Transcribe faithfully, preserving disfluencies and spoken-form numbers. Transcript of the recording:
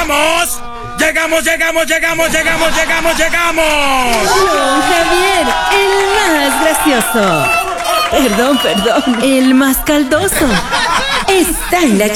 llegamos. Llegamos, llegamos, llegamos, llegamos, llegamos, llegamos. Don Javier, el más gracioso. Perdón, perdón, el más caldoso. Está en la